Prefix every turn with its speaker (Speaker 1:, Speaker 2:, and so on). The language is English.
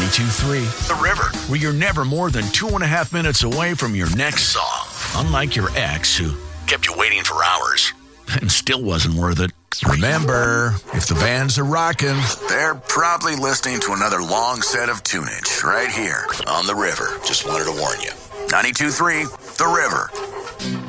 Speaker 1: 92.3 The River, where you're never more than 2.5 minutes away from your next song. Unlike your ex, who kept you waiting for hours and still wasn't worth it. Remember, if the bands are rocking, they're probably listening to another long set of tunage right here on The River. Just wanted to warn you. 92.3 The River.